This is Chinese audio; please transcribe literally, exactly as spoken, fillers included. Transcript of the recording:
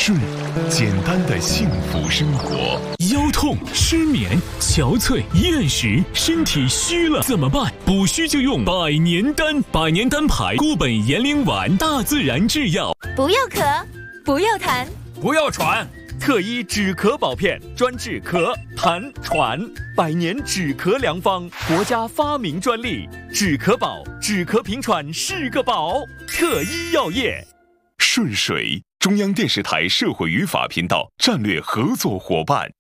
顺，简单的幸福生活。 腰痛、失眠、憔悴、厌食，身体虚了怎么办？补虚就用百年丹，百年丹牌固本延龄丸，大自然制药。 不要咳，不要痰， 不要喘。特医止咳宝片，专治咳、痰、喘，百年止咳良方，国家发明专利。止咳宝，止咳平喘是个宝。特医药业。 顺水，中央电视台社会与法频道战略合作伙伴。